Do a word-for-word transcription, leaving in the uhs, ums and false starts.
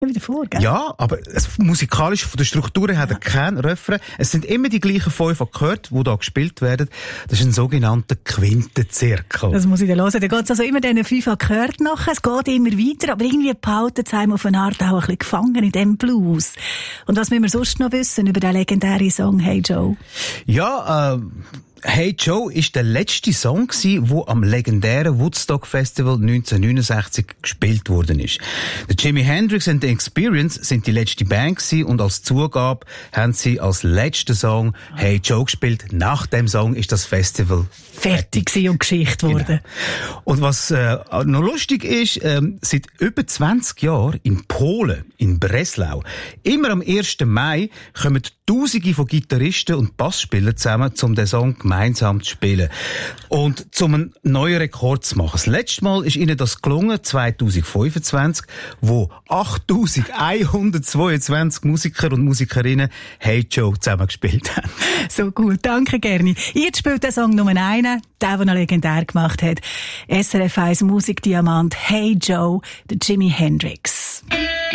wieder vor, gell? Ja, aber es, musikalisch von der Struktur her hat er keinen Refrain. Es sind immer die gleichen fünf Akkorde, die da gespielt werden. Das ist ein sogenannter Quintenzirkel. Das muss ich dann hören. Da geht es also immer diesen fünf Akkorden nach. Es geht immer weiter, aber irgendwie behalten es einem auf eine Art auch ein bisschen gefangen in diesem Blues. Und was müssen wir sonst noch wissen über den legendären Song «Hey Joe»? Ja, äh, «Hey Joe» ist der letzte Song gsi, wo am legendären Woodstock Festival neunzehnhundertneunundsechzig gespielt worden ist. Der Jimi Hendrix and the Experience sind die letzte Band gsi und als Zugabe haben sie als letzten Song «Hey Joe» gespielt. Nach dem Song ist das Festival fertig gewesen und Geschichte wurde. Genau. Und was äh, noch lustig ist, ähm, seit über zwanzig Jahren in Polen, in Breslau, immer am ersten Mai kommen Tausende von Gitarristen und Bassspielern zusammen, um den Song gemeinsam zu spielen. Und um einen neuen Rekord zu machen. Das letzte Mal ist ihnen das gelungen, zwanzig fünfundzwanzig, wo achttausendeinhundertzweiundzwanzig Musiker und Musikerinnen «Hey Joe» zusammen gespielt haben. So cool, danke Gerni. Jetzt spielt der Song Nummer einen, der, der noch legendär gemacht hat. S R F eins Musikdiamant «Hey Joe», der Jimi Hendrix.